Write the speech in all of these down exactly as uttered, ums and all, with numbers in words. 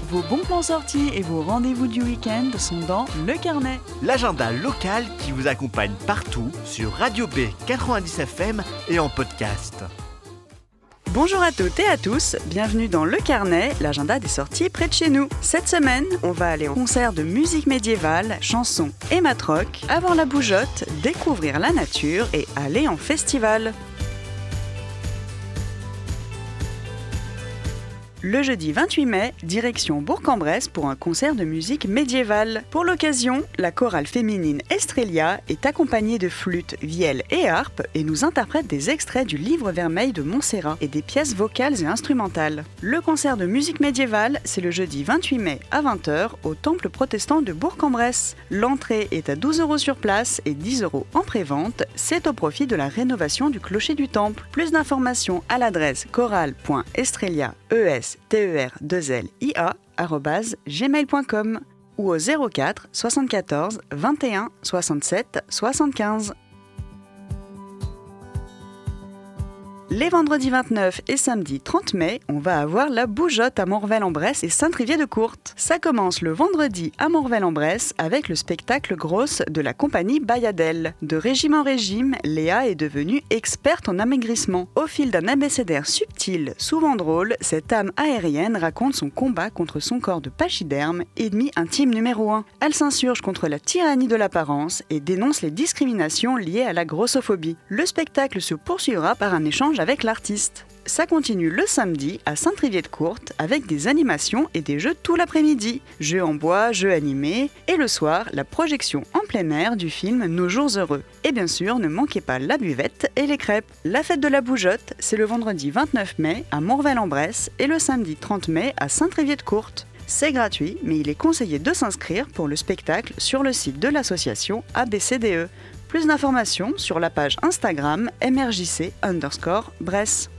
Vos bons plans sortis et vos rendez-vous du week-end sont dans Le Carnet. L'agenda local qui vous accompagne partout sur Radio B quatre-vingt-dix F M et en podcast. Bonjour à toutes et à tous, bienvenue dans Le Carnet, l'agenda des sorties près de chez nous. Cette semaine, on va aller en concert de musique médiévale, chansons et matrock, avoir la bougeotte, découvrir la nature et aller en festival. Le jeudi vingt-huit mai, direction Bourg-en-Bresse pour un concert de musique médiévale. Pour l'occasion, la chorale féminine Estrelia est accompagnée de flûtes, vielles et harpes et nous interprète des extraits du livre vermeil de Montserrat et des pièces vocales et instrumentales. Le concert de musique médiévale, c'est le jeudi vingt-huit mai à vingt heures au Temple protestant de Bourg-en-Bresse. L'entrée est à douze euros sur place et dix euros en prévente. C'est au profit de la rénovation du clocher du temple. Plus d'informations à l'adresse chorale point estrelia arobase gmail point com ou au zéro quatre soixante-quatorze vingt et un soixante-sept soixante-quinze. Les vendredis vingt-neuf et samedi trente mai, on va avoir la bougeotte à Morvel-en-Bresse et Saint-Trivier-de-Courte. Ça commence le vendredi à Morvel-en-Bresse avec le spectacle Grosse de la compagnie Bayadelle. De régime en régime, Léa est devenue experte en amaigrissement. Au fil d'un abécédaire subtil, souvent drôle, cette âme aérienne raconte son combat contre son corps de pachyderme, ennemi intime numéro un. Elle s'insurge contre la tyrannie de l'apparence et dénonce les discriminations liées à la grossophobie. Le spectacle se poursuivra par un échange avec l'artiste. Ça continue le samedi à Saint-Trivier-de-Courte avec des animations et des jeux tout l'après-midi. Jeux en bois, jeux animés et le soir, la projection en plein air du film Nos jours heureux. Et bien sûr, ne manquez pas la buvette et les crêpes. La fête de la bougeotte, c'est le vendredi vingt-neuf mai à Morvel-en-Bresse et le samedi trente mai à Saint-Trivier-de-Courte. C'est gratuit, mais il est conseillé de s'inscrire pour le spectacle sur le site de l'association A B C D E. Plus d'informations sur la page Instagram M R J C underscore Bresse.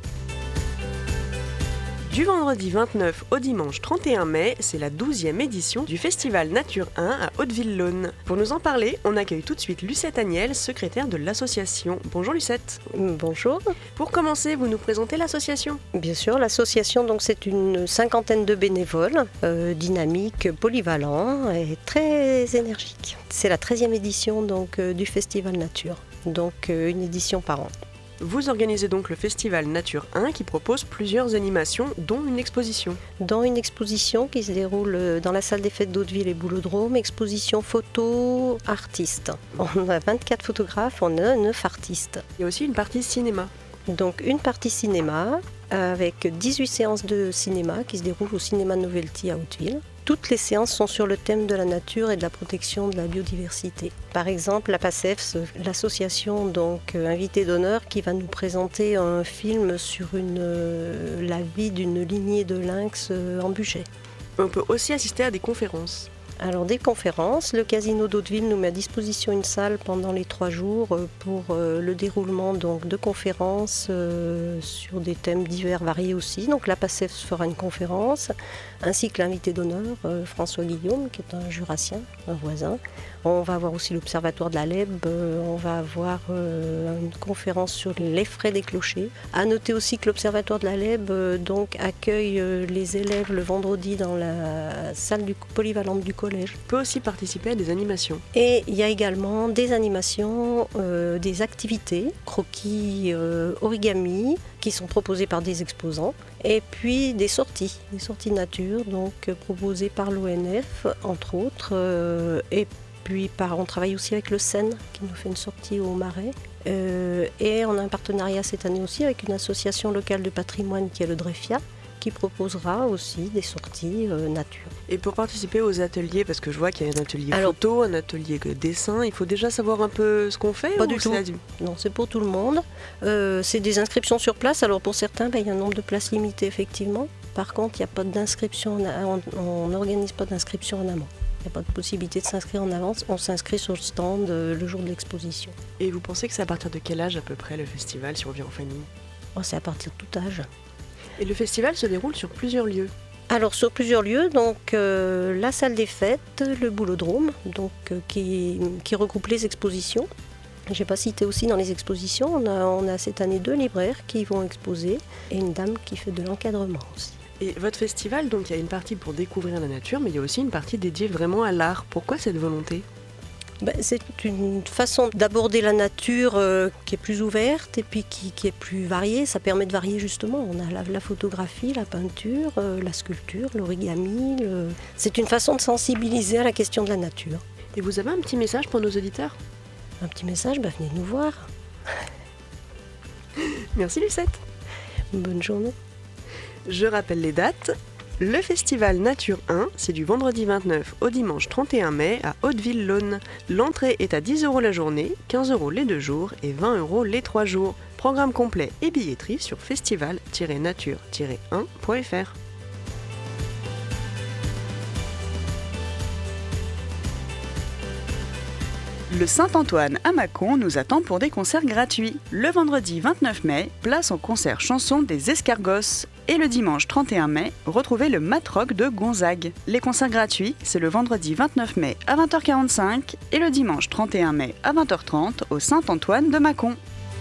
Du vendredi vingt-neuf au dimanche trente et un mai, c'est la douzième édition du Festival Nature un à Hauteville-Laune. Pour nous en parler, on accueille tout de suite Lucette Agnel, secrétaire de l'association. Bonjour Lucette. Bonjour. Pour commencer, vous nous présentez l'association ? Bien sûr, l'association, donc, c'est une cinquantaine de bénévoles, euh, dynamiques, polyvalents et très énergiques. C'est la treizième édition donc, euh, du Festival Nature, donc euh, une édition par an. Vous organisez donc le Festival Nature un qui propose plusieurs animations, dont une exposition. Dans une exposition qui se déroule dans la salle des fêtes d'Hauteville et Boulodrome, exposition photo artistes. On a vingt-quatre photographes, on a neuf artistes. Il y a aussi une partie cinéma. Donc une partie cinéma avec dix-huit séances de cinéma qui se déroulent au cinéma Novelty à Hauteville. Toutes les séances sont sur le thème de la nature et de la protection de la biodiversité. Par exemple, la PACEFS, l'association donc euh, invitée d'honneur, qui va nous présenter un film sur une, euh, la vie d'une lignée de lynx euh, en Bugey. On peut aussi assister à des conférences. Alors des conférences, le Casino d'Hauteville nous met à disposition une salle pendant les trois jours pour euh, le déroulement donc, de conférences euh, sur des thèmes divers variés aussi. Donc la PACEFS fera une conférence, ainsi que l'invité d'honneur, euh, François Guillaume, qui est un jurassien, un voisin. On va avoir aussi l'Observatoire de la Lèbe, euh, on va avoir euh, une conférence sur les frais des clochers. À noter aussi que l'Observatoire de la Lèbe euh, donc, accueille euh, les élèves le vendredi dans la salle du polyvalente du collège. On peut aussi participer à des animations. Et il y a également des animations, euh, des activités, croquis, euh, origami, qui sont proposés par des exposants. Et puis des sorties, des sorties nature, donc euh, proposées par l'O N F, entre autres. Euh, et puis par, on travaille aussi avec le S E N, qui nous fait une sortie au Marais. Euh, et on a un partenariat cette année aussi avec une association locale de patrimoine qui est le Drefia, qui proposera aussi des sorties euh, nature. Et pour participer aux ateliers, parce que je vois qu'il y a un atelier Alors, photo, un atelier dessin, il faut déjà savoir un peu ce qu'on fait Pas ou du tout. C'est... Non, c'est pour tout le monde. Euh, c'est des inscriptions sur place. Alors pour certains, ben, il y a un nombre de places limité effectivement. Par contre, il n'y a pas d'inscription, on n'organise pas d'inscription en amont. Il n'y a pas de possibilité de s'inscrire en avance. On s'inscrit sur le stand euh, le jour de l'exposition. Et vous pensez que c'est à partir de quel âge à peu près le festival, si on vient en famille ? Oh, c'est à partir de tout âge. Et le festival se déroule sur plusieurs lieux. Alors sur plusieurs lieux, donc euh, la salle des fêtes, le Boulodrome, donc euh, qui, qui regroupe les expositions. Je n'ai pas cité aussi dans les expositions, on a, on a cette année deux libraires qui vont exposer et une dame qui fait de l'encadrement aussi. Et votre festival, donc il y a une partie pour découvrir la nature, mais il y a aussi une partie dédiée vraiment à l'art. Pourquoi cette volonté ? Ben, c'est une façon d'aborder la nature euh, qui est plus ouverte et puis qui, qui est plus variée. Ça permet de varier justement. On a la, la photographie, la peinture, euh, la sculpture, l'origami. Le... C'est une façon de sensibiliser à la question de la nature. Et vous avez un petit message pour nos auditeurs ? Un petit message, ben, venez nous voir. Merci Lucette. Bonne journée. Je rappelle les dates. Le festival Nature un, c'est du vendredi vingt-neuf au dimanche trente et un mai à Hauteville-Laune. L'entrée est à dix euros la journée, quinze euros les deux jours et vingt euros les trois jours. Programme complet et billetterie sur festival tiret nature tiret un point f r. Le Saint-Antoine à Mâcon nous attend pour des concerts gratuits. Le vendredi vingt-neuf mai, place au concert chanson des Escargos. Et le dimanche trente et un mai, retrouvez le Matrock de Gonzague. Les concerts gratuits, c'est le vendredi vingt-neuf mai à vingt heures quarante-cinq et le dimanche trente et un mai à vingt heures trente au Saint-Antoine de Mâcon.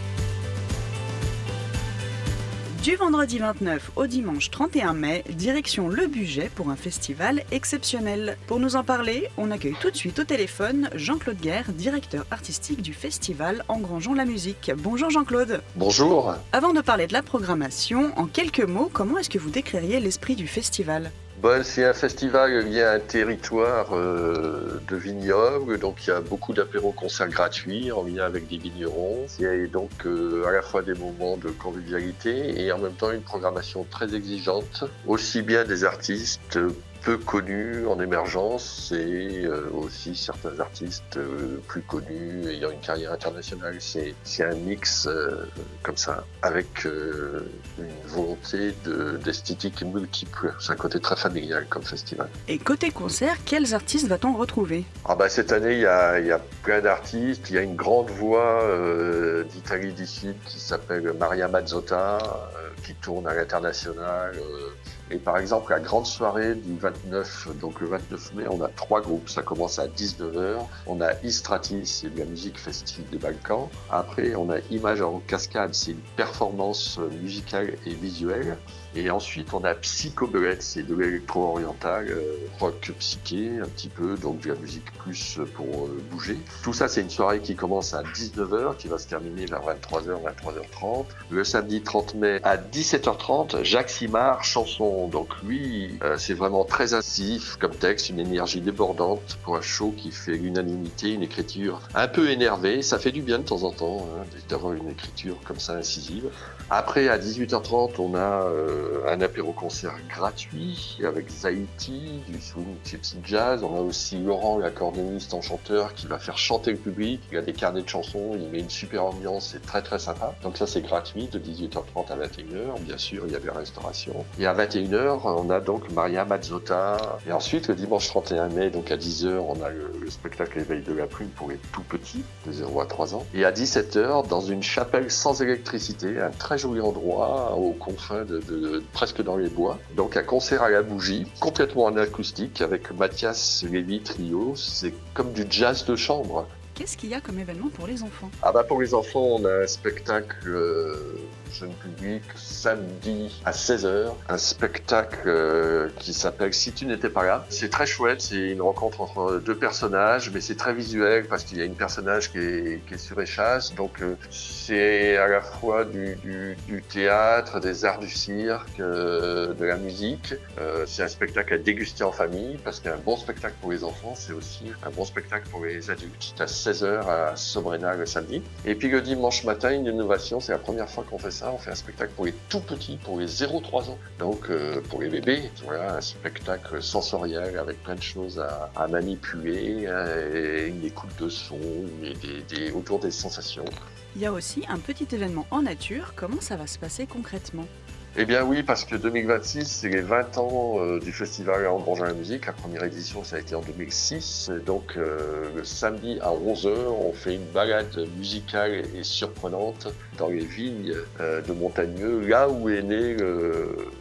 Du vendredi vingt-neuf au dimanche trente et un mai, direction Le Bugey pour un festival exceptionnel. Pour nous en parler, on accueille tout de suite au téléphone Jean-Claude Guerre, directeur artistique du festival Engrangeons la musique. Bonjour Jean-Claude. Bonjour. Avant de parler de la programmation, en quelques mots, comment est-ce que vous décririez l'esprit du festival ? Bon, c'est un festival lié à un territoire euh, de vignobles, donc il y a beaucoup d'apéros-concerts gratuits en lien avec des vignerons. Il y a donc euh, à la fois des moments de convivialité et en même temps une programmation très exigeante, aussi bien des artistes peu connus en émergence et euh, aussi certains artistes euh, plus connus ayant une carrière internationale. C'est, c'est un mix euh, comme ça, avec euh, une volonté de, d'esthétique multiple. C'est un côté très familial comme festival. Et côté concert, quels artistes va-t-on retrouver ? Ah bah, cette année, il y a, il y a plein d'artistes. Il y a une grande voix euh, d'Italie du Sud qui s'appelle Maria Mazzotta, euh, qui tourne à l'international. Euh, Et par exemple, la grande soirée du vingt-neuf, donc le vingt-neuf mai, on a trois groupes. Ça commence à dix-neuf heures. On a Istrati, c'est de la musique festive des Balkans. Après, on a Images en cascade, c'est une performance musicale et visuelle. Et ensuite, on a Psychobelette, c'est de l'électro-oriental, euh, rock psyché un petit peu, donc de la musique plus pour euh, bouger. Tout ça, c'est une soirée qui commence à dix-neuf heures, qui va se terminer vers vingt-trois heures, vingt-trois heures trente. Le samedi trente mai à dix-sept heures trente, Jacques Simard, chanson. Donc lui, euh, c'est vraiment très incisif comme texte, une énergie débordante pour un show qui fait l'unanimité, une écriture un peu énervée. Ça fait du bien de temps en temps hein, d'avoir une écriture comme ça incisive. Après, à dix-huit heures trente, on a euh, un apéro-concert gratuit avec Zaïti, du swing gypsy jazz. On a aussi Laurent, l'accordéoniste enchanteur, qui va faire chanter le public. Il a des carnets de chansons, il met une super ambiance, c'est très très sympa. Donc ça, c'est gratuit de dix-huit heures trente à vingt et une heures. Bien sûr, il y a des restaurations. Et à vingt et une heures, on a donc Maria Mazzotta. Et ensuite, le dimanche trente et un mai, donc à dix heures, on a le, le spectacle Éveil de la plume pour les tout petits, de zéro à trois ans. Et à dix-sept heures, dans une chapelle sans électricité, un très joli endroit aux confins de, de, de presque dans les bois. Donc un concert à la bougie, complètement en acoustique avec Mathias Lévy Trio. C'est comme du jazz de chambre. Qu'est-ce qu'il y a comme événement pour les enfants ? Ah bah pour les enfants, on a un spectacle euh, jeune public samedi à seize heures, un spectacle euh, qui s'appelle Si tu n'étais pas là. C'est très chouette, c'est une rencontre entre deux personnages, mais c'est très visuel parce qu'il y a une personnage qui est, qui est sur échasse, donc euh, c'est à la fois du, du, du théâtre, des arts du cirque, euh, de la musique. Euh, c'est un spectacle à déguster en famille parce qu'un bon spectacle pour les enfants, c'est aussi un bon spectacle pour les adultes. C'est à seize heures à Sobrena le samedi. Et puis le dimanche matin, une innovation, c'est la première fois qu'on fait ça, on fait un spectacle pour les tout petits, pour les zéro à trois ans. Donc euh, pour les bébés, voilà, un spectacle sensoriel avec plein de choses à, à manipuler, hein, et une écoute de son, et des, des, autour des sensations. Il y a aussi un petit événement en nature, comment ça va se passer concrètement ? Eh bien oui, parce que deux mille vingt-six, c'est les vingt ans euh, du festival Engrangeons la musique. La première édition, ça a été en deux mille six. Donc euh, le samedi à onze heures, on fait une balade musicale et surprenante dans les vignes euh, de Montagneux, là où est né le, le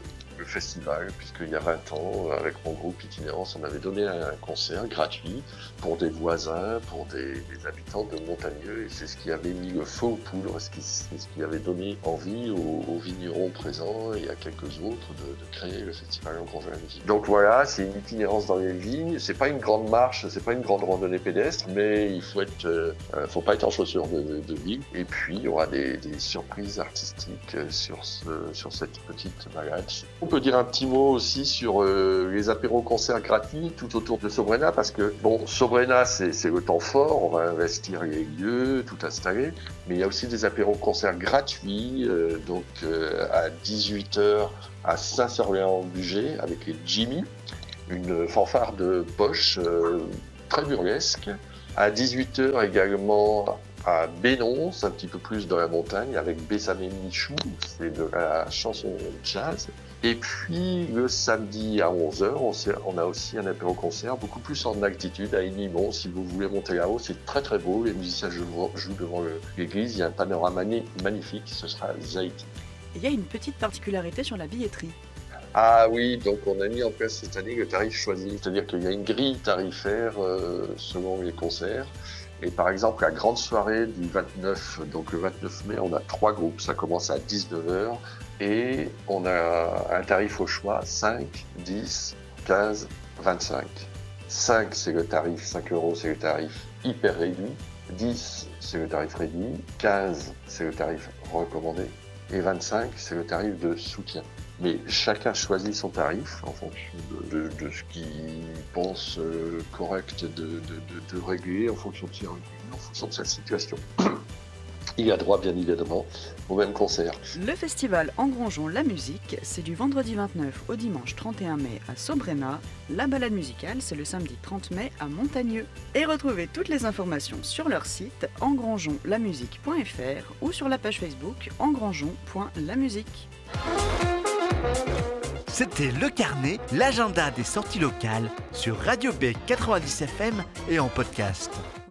festival, puisqu'il y a vingt ans, avec mon groupe Itinérance, on avait donné un concert gratuit pour des voisins, pour des, des habitants de Montagneux, et c'est ce qui avait mis le feu aux poudres, ce qui, c'est ce qui avait donné envie aux, aux vignerons présents et à quelques autres de, de créer le festival Engrangent la musique. Donc voilà, c'est une itinérance dans les vignes, c'est pas une grande marche, c'est pas une grande randonnée pédestre, mais il faut être, euh, faut pas être en chaussures de, de ville, et puis il y aura des, des surprises artistiques sur, ce, sur cette petite balade. On peut dire un petit mot aussi sur euh, les apéros-concerts gratuits tout autour de Sobrena, parce que, bon, Sobrena, c'est, c'est le temps fort, on va investir les lieux, tout installer, mais il y a aussi des apéros-concerts gratuits, euh, donc euh, à dix-huit heures à Saint-Servais-en-Bugey, avec les Jimmy, une fanfare de poche euh, très burlesque. À dix-huit heures également à Bénon, c'est un petit peu plus dans la montagne, avec Bessamé Michou, c'est de la chanson jazz. Et puis le samedi à onze heures, on, on a aussi un apéro-concert, beaucoup plus en altitude, à Enimont. Si vous voulez monter là-haut, c'est très très beau, les musiciens jouent, jouent devant le, l'église, il y a un panorama magnifique, ce sera Zaïti. Il y a une petite particularité sur la billetterie. Ah oui, donc on a mis en place cette année le tarif choisi, c'est-à-dire qu'il y a une grille tarifaire euh, selon les concerts. Et par exemple, la grande soirée du vingt-neuf, donc le vingt-neuf mai, on a trois groupes, ça commence à dix-neuf heures et on a un tarif au choix, cinq, dix, quinze, vingt-cinq. cinq, c'est le tarif, cinq euros, c'est le tarif hyper réduit. dix, c'est le tarif réduit. quinze, c'est le tarif recommandé. Et vingt-cinq, c'est le tarif de soutien. Mais chacun choisit son tarif en fonction de, de, de ce qu'il pense euh, correct de, de, de, de régler, en fonction de ses revenus, en fonction de sa situation. Il a droit, bien évidemment, au même concert. Le festival Engrangeons la musique, c'est du vendredi vingt-neuf au dimanche trente et un mai à Sobrena. La balade musicale, c'est le samedi trente mai à Montagneux. Et retrouvez toutes les informations sur leur site engrangeons la musique point f r ou sur la page Facebook engrangeons point la musique. C'était Le Carnet, l'agenda des sorties locales sur Radio B quatre-vingt-dix F M et en podcast.